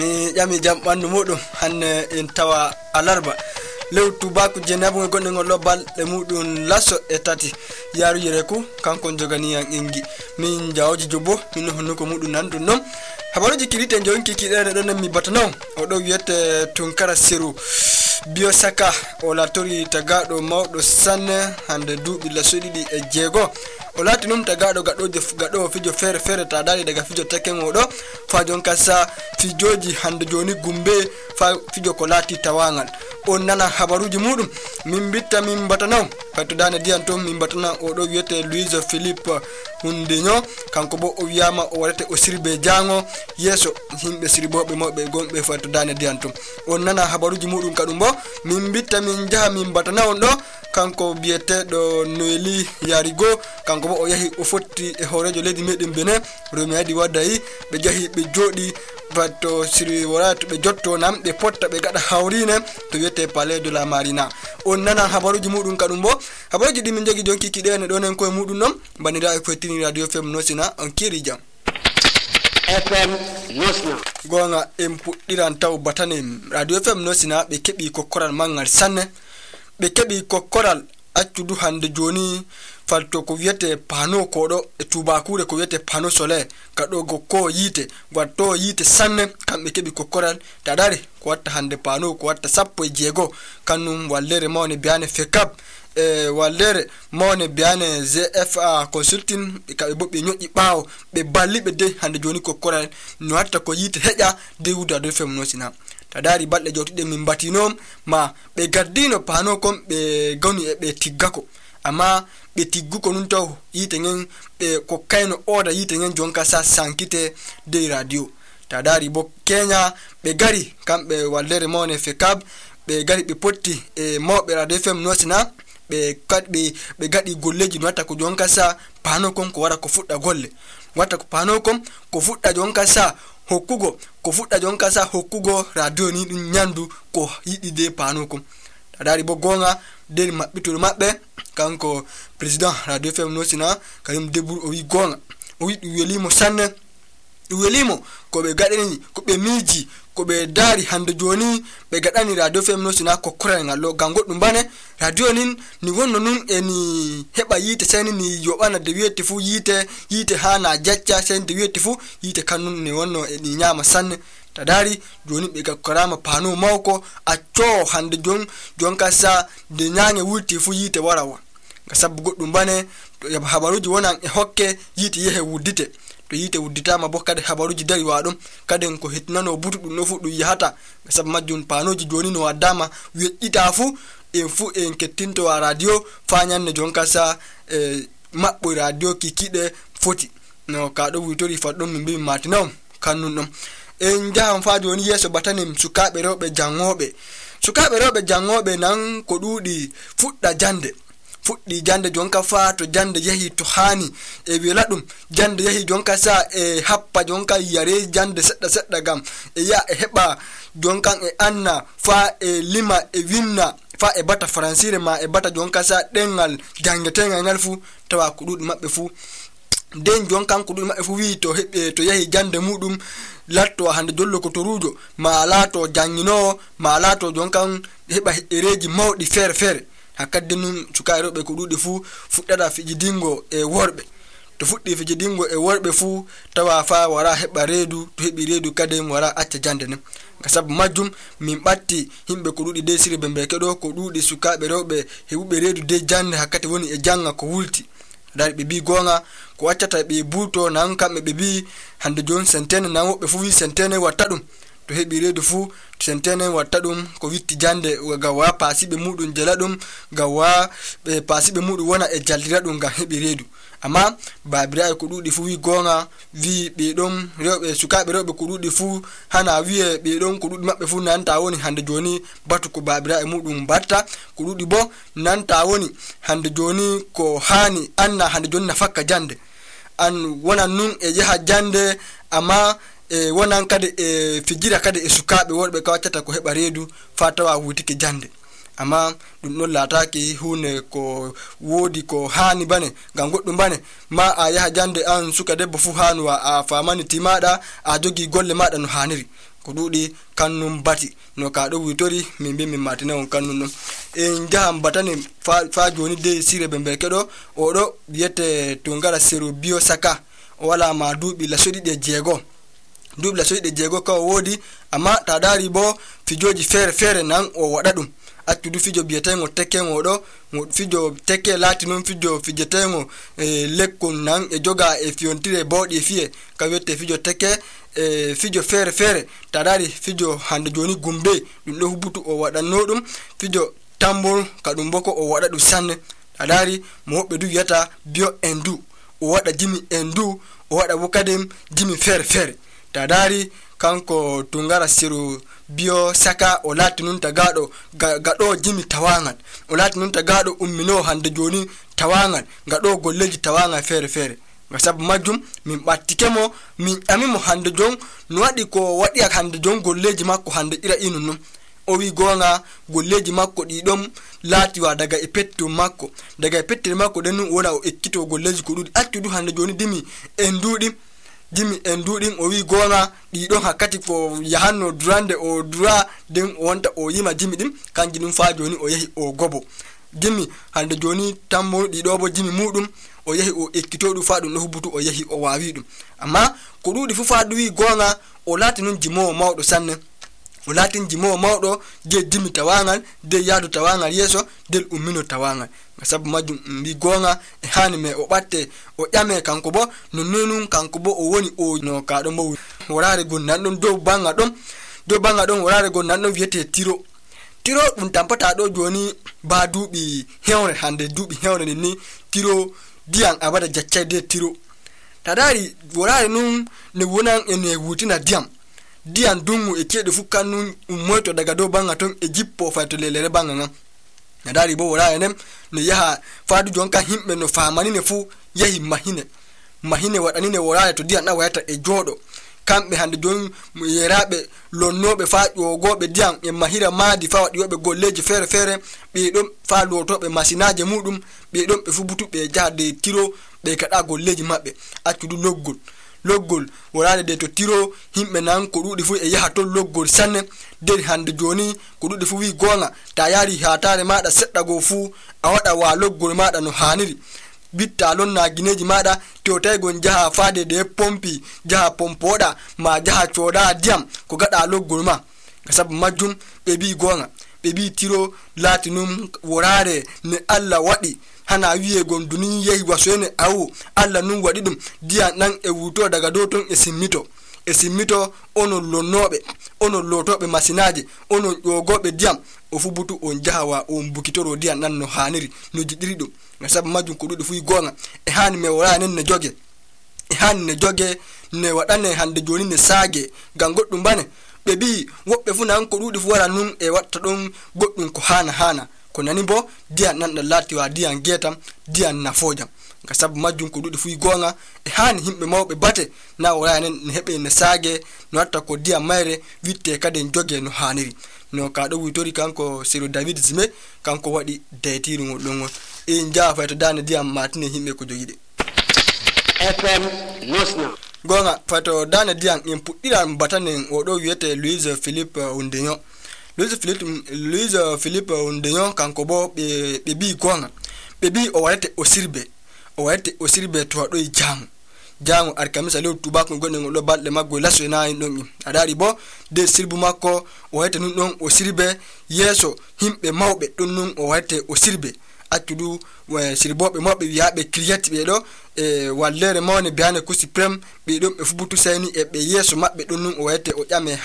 Yami jam bandu mudum hanne en tawa alarba lew tubaku jenabu gonne ngol lobal e mudun lasso e tati yaru yereku kanko jogani an ingi min jawji jobo min honno ko mudun nan dun non habaruji kirite jonki kidere don mi batano o do wiete tunkara seru biosaka o latori tagado mawdo sanne hande duubi lasso didi e jego o lati num tagado gado fijo fere ta dali daga fijo teken odo fa jonka sa fijoji hande joni gumbe fa fijo ko lati tawangal on nana habaruji mudum min bitta min batanaw fatto dane dian to min batana o do wiete Louise Philippe Hundinho kanko bo o wiyama o warate o sirbe jango yeso himbe sirbobe mabbe gombe fatto dane dian to on nana habaruji mudum kadum bo min bitta min jaha min batanaw do kanko biete do Noeli Yarigo kanko bo o yahi o fotti e horejo ledi medin Benin romi hadi wadai be jahi be jodi batto siri waratu be jotto nam be potta be gada hawrine to wiete Palais de la Marina on nana habaruji mudum kadum bo habaruji di min jogi jonki kidene do nen koy mudum non banira e fetini Radio FM Nosina on kiri jam FM Nosina gonga em puddiran taw batane Radio FM Nosina be kebi kokkoral mangal sanne be kebi kokkoral accudu hande joni falto ko wiete pano kodo e tubakure ko wiete pano solaire kado go ko yite watto yite sanne kambe kebi kokkoral tadare ko watta hande pano ko watta sappo e jego kanum wallere mawne biane fekap wallere mawne biane ZFA consulting kabe bobbe nyodi bawo be ballibe de hande joni kokkoral no watta ko yite heja de wuda do fem Nosina tadari balde jotide min batinom ma be gaddino pano kom be goni e be tiggako ama be tigguko nun taw yite ngen be ko kayno oda yite ngen jonka sa sankite de radio tadari bo Kenya be gari kambe wallere mone fekab be gari be potti e mawbe Radio FM Nosina be gadi golleji wata ko jonka sa pano kom ko wara ko fudda golle wata ko pano kom ko fudda jonka sa hokkugo ko fudda jonka sa hokkugo radio ni dum nyandu ko yidi de pano kom tadari bo gonga de mabbitul mabbe kanko president Radio FM Nosina Karim Debur o wi gonga o wi welimo sanne welimo ko be gadeni ko be miji ko be dari hande joni be gadani Radio FM Nosina ko kural ngallo gango dum bane radio nin ni wonno nun eni heba yite seni ni yobana de wiete fu yite hana jacca sen de wiete fu yite kanun ni wonno eni nyama sanne tadari joni be gakkarama pano mawko acco hande jonka sa de nyange wulti fu yite warawa gasab goddum bane to habaruji wonan e hokke yite yehe wuddite to yite wudditama bo kade habaruji dari wadum kaden ko hetnano butudum no fu dum yahata gasab majjun panoji joni no wadama wejita fu en kettinto wa radio fanyanne jonka sa mabbo radio kikide foti no kado witori faddum min bi matinaw kannun dum en jaham fa joni yeso batanim sukabe rewbe jangobe nan ko dudi fudda jande jonka fa to jande yahi to hani e weladum jande yahi jonka sa e happa jonka yare jande sedda gam e ya e heba jonkan e anna fa e lima e winna fa e bata francire ma e bata jonka sa dengal jangetengal ngal fu tawa ko dudi mabbe fu den jonkan ko dudi mabbe fu wi to hebe to yahi jande mudum latto hande jollo ko to rujo ma lato jangino ma lato jonkan heba ereji mawdi fere hakadde nun cukaarobe ko dudi fu fuddada fijidingo e worbe to fuddi fijidingo e worbe fu tawa fa wara heba redu to hebi redu kadem wara acca jande nem gasab majjum min batti himbe ko dudi de sirbe mbeke do ko dudi sukaabe rewbe hebube redu de jande hakkati woni e janga ko wulti dari be bi gonga ko waccata be buto nan kambe be bi hande jon sentene nan wobbe fu wi sentene watta dum to hebi redu fu sentene watta dum ko witti jande gawa pasibe mudun jeladum gawa be pasibe mudu wona e jaldira dum ga hebi redu amma babira ko dudi fu wi gonga wi be dom rewbe sukaabe rewbe ko dudi fu hana wiye be don ko dudi mabbe fu nanta woni hande joni batu ko babira e mudum batta ko dudi bo nanta woni hande joni ko hani anna hande joni na fakka jande an wona nun e jaha jande amma wonan kade e fijira kade e sukaabe worbe ka waccata ko heba redu fatawa wutike jande amma dum non lataki hune ko wodi ko hani bane gam goddum bane ma a yaha jande an suka debbo fu hanwa a famani timada a jogi golle mada no haniri ko ɗuɗi kannum bati no ka ɗo witori min bi min matina on kannum ɗum en jahan batani fa joni de sire bembe keɗo oɗo biyete Tungara Seru Bio Saka o wala ma duuɓi lasodi ɗe jeego ka o wodi amma ta dari bo fijoji fere nan o waɗa ɗum accudu fijo biyetengo tekkengo ɗo fijo tekke lati non fijo fijetengo lekkol nan e joga e fiontire bawɗi fiye ka wette fijo tekke fijo fere ta dari fijo hande joni gumbe ɗum ɗo hubutu o waɗanno ɗum fijo tambol ka ɗum boko o waɗa ɗum sanne ta dari mo woɓɓe du wiyata bio endu o waɗa jimi endu o waɗa wokadem jimi fere ta dari kanko Tungara Seru Bio Saka o lati nun tagaɗo gaɗo jimi tawangal o lati nun tagaɗo ummino hande joni tawangal gaɗo golleji tawangal fere sabu majjum min ɓattikemo min amimo hande jon no waɗi ko waɗi hande jon golleji makko hande ira inun non o wi gonga golleji makko ɗiɗon laatiwa daga e petto makko den wona o ekkito golleji ko ɗuɗi accudu hande joni jimi enduɗin o wi gonga ɗiɗon hakkati ko yahanno durande o dura den o wonta o yima jimi ɗin kanji ɗum fa joni o yahi o gobo jimi hande joni tammo ɗiɗo bo jimi muɗum o yahi o ekkito ɗum fa ɗum ɗo hubutu o yahi o wawi ɗum amma ko ɗuɗi fu fa ɗuwi gonga o laati nun jimowo mawɗo sanne o laatin jimowo mawɗo je jimi tawangal de yaadu tawangal yeso del ummino tawangal sabu majjum mbi gonga e hani me o ɓatte o ƴame kanko bo nonnonun kanko bo o woni o no ka ɗon bo worare gon nanɗon dow banga ɗon worare gon nanɗon wiyete tiro ɗum tampata ɗo joni ba duuɓi hewre hande duuɓi hewre ni tiro diyan abada jaccayde tiro tadari worare nun ne wonan ene wutina diyan dungu e keɗe fu kannun ummoyto daga dow banga ton e jippo fayto lelere banga ngan tadari bo worare nem ne yaha faadu jonka himɓe no famanine fu yahi mahine waɗanine worare to diyan ɗa wayata e jooɗo kamɓe hande joni yeraɓe lonnoɓe fa ƴogoɓe diyan e mahira maadi fa waɗiyoɓe golleji fere ɓe ɗon fa lotoɓe masinaje muɗum ɓe ɗon ɓe fubutu ɓe jahade tiro ɓe kaɗa golleji maɓɓe accudu loggol worade de to tiro himɓe nan ko ɗuɗi fu e yaha ton loggol sanne nder hande joni ko ɗuɗi fu wi gonga ta yari hatare maɗa seɗɗa go fu a waɗa wa loggol maɗa no haniri bitta lonna gineji maɗa tewtaygon jaha faade de pompi jaha pompoɗa ma jaha cooda diyam ko gaɗa loggol ma sabu majjum ɓe bi gonga ɓe bi tiro laati num worare ne Allah waɗi hana wiye gon duni yehi wasoene awu Allah nun waɗi ɗum diyan ɗan e wuto daga dow ton e simmito onon lonnoɓe onon lotoɓe masinaje onon ƴogoɓe diyam o fubutu on jahawa on bukitoro diyan ɗan no haniri no jiɗiri ɗum sabu majjum ko ɗuɗi fuyi gonga e hani me wora nen ne joge ne waɗane hande joni ne saage ngam goɗɗum bane ɓe bi woɓɓe fu nan ko ɗuɗi fu wara nun e watta ɗon goɗɗum ko hana ko nani bo diyan nan ɗan laatiwa diyan getam diyan nafojam nga sabu majjum ko ɗuɗi fuyi gonga e hani himɓe mawɓe bate na wora nen ne heɓe ne saage no watta ko diyan mayre witte kadi joge no haniri no ka ɗo witori kanko Seru David Zime kanko waɗi daytiru ngol ɗon e jaa fayto dane diyan matine himɓe ko jogiɗe FM Nosna gonga fayto dane diyan en puɗɗiran batanen o ɗo wiyete Louise Philippe Oundénion Louise Philippe Oundénion kanko bo ɓe bi gonga ɓe bi o warete o sirbe to waɗoy jango alkamisa lew tubako gonne ɗo balɗe maggo laso nayi ɗon adari bo de sirbu makko o warete nun ɗon o sirbe yeso himɓe mawɓe ɗon nun o warete o sirbe accudu sirboɓe mawɓe wiyaɓe kriyati ɓe ɗo e wallere mawne biyane ku supreme ɓe ɗon ɓe fubutu sayni e ɓe yeso maɓɓe ɗon nun o warete o ƴame